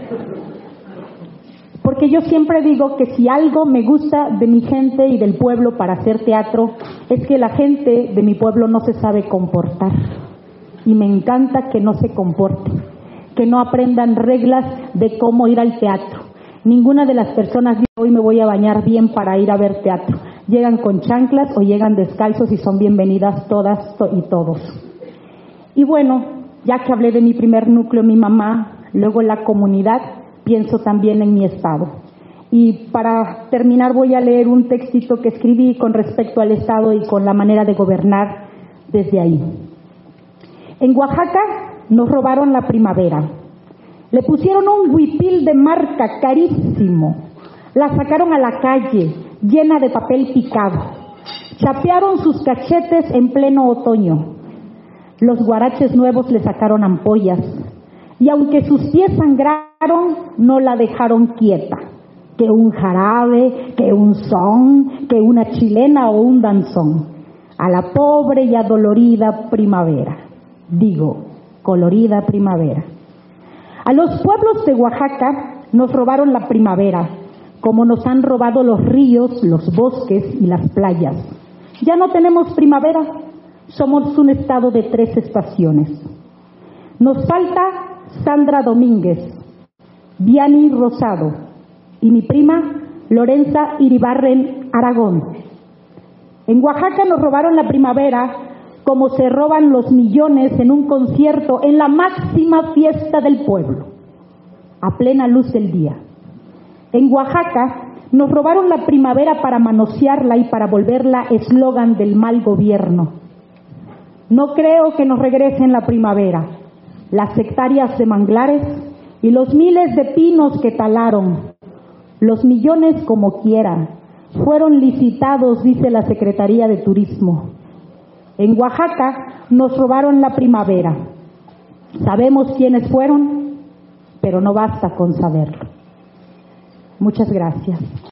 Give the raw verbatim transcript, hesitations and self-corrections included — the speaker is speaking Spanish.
Porque yo siempre digo que si algo me gusta de mi gente y del pueblo para hacer teatro, es que la gente de mi pueblo no se sabe comportar. Y me encanta que no se comporten, que no aprendan reglas de cómo ir al teatro. Ninguna de las personas dice, hoy me voy a bañar bien para ir a ver teatro. Llegan con chanclas o llegan descalzos y son bienvenidas todas y todos. Y bueno, ya que hablé de mi primer núcleo, mi mamá, luego la comunidad, pienso también en mi estado. Y para terminar voy a leer un textito que escribí con respecto al estado y con la manera de gobernar desde ahí. En Oaxaca nos robaron la primavera. Le pusieron un huipil de marca carísimo. La sacaron a la calle llena de papel picado. Chapearon sus cachetes en pleno otoño. Los guaraches nuevos le sacaron ampollas. Y aunque sus pies sangraron, no la dejaron quieta. Que un jarabe, que un son, que una chilena o un danzón. A la pobre y adolorida primavera. Digo, colorida primavera. A los pueblos de Oaxaca nos robaron la primavera, como nos han robado los ríos, los bosques y las playas. Ya no tenemos primavera, somos un estado de tres estaciones. Nos falta Sandra Domínguez, Vianney Rosado y mi prima Lorenza Iribarren Aragón. En Oaxaca nos robaron la primavera como se roban los millones en un concierto en la máxima fiesta del pueblo, a plena luz del día. En Oaxaca nos robaron la primavera para manosearla y para volverla eslogan del mal gobierno. No creo que nos regresen la primavera, las hectáreas de manglares y los miles de pinos que talaron. Los millones como quiera, fueron licitados, dice la Secretaría de Turismo. En Oaxaca nos robaron la primavera. Sabemos quiénes fueron, pero no basta con saberlo. Muchas gracias.